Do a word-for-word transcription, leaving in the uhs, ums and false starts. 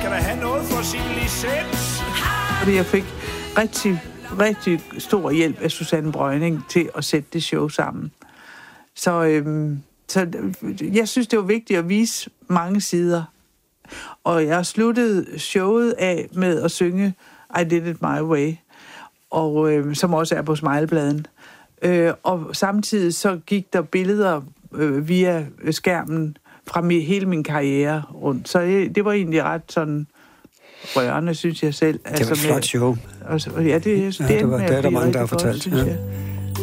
skal da have noget for sin licens. Fordi jeg fik rigtig, rigtig stor hjælp af Susanne Brøgning til at sætte det show sammen. Så, øhm, så jeg synes, det var vigtigt at vise mange sider. Og jeg sluttede showet af med at synge I Did It My Way, og, øh, som også er på Smilebladen. Øh, og samtidig så gik der billeder øh, via skærmen fra mi, hele min karriere rundt. Så det, det var egentlig ret sådan rørende, synes jeg selv. Det var et flot show. Og, ja, det, det, ja, det var, det er der mange, der har fortalt. Godt, synes ja. jeg.